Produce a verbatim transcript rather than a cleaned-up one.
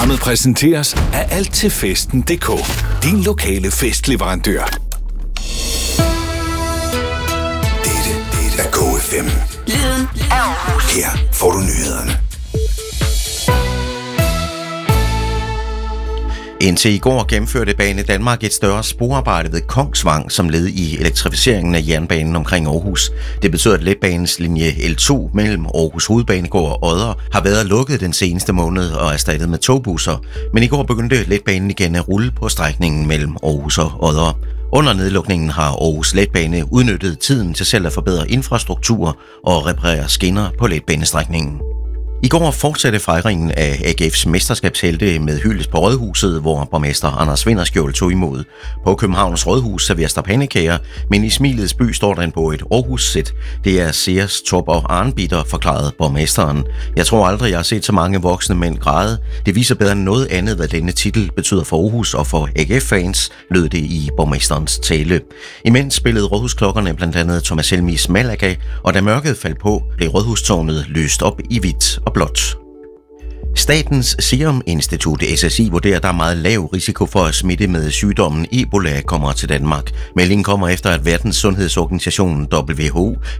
Programmet præsenteres af alt til festen punktum d k. Din lokale festleverandør. Dette er K F M. Lyden af Aarhus. Her får du nyhederne. Indtil i går gennemførte Banedanmark et større sporarbejde ved Kongsvang som led i elektrificeringen af jernbanen omkring Aarhus. Det betyder, at letbanens linje L to mellem Aarhus Hovedbanegård og Odder har været lukket den seneste måned og erstattet med togbusser. Men i går begyndte letbanen igen at rulle på strækningen mellem Aarhus og Odder. Under nedlukningen har Aarhus Letbane udnyttet tiden til selv at forbedre infrastruktur og reparere skinner på letbanestrækningen. I går fortsatte fejringen af A G F's mesterskabshelte med hyldest på Rådhuset, hvor borgmester Anders Vinderskjold tog imod. På Københavns Rådhus serveres der pandekager, men i Smilets by står der på et Aarhus-sæt. Det er Sears, Top og Arnbitter, forklarede borgmesteren. Jeg tror aldrig, jeg har set så mange voksne mænd græde. Det viser bedre end noget andet, hvad denne titel betyder for Aarhus og for A G F-fans, lød det i borgmesterens tale. Imens spillede rådhusklokkerne blandt andet Thomas Helmis Malaga, og da mørket faldt på, blev rådhustårnet løst op i hvidt og blåt. Statens Serum Institut S S I vurderer, at der er meget lav risiko for at smitte med sygdommen Ebola kommer til Danmark. Meldingen kommer efter, at Verdens Sundhedsorganisation W H O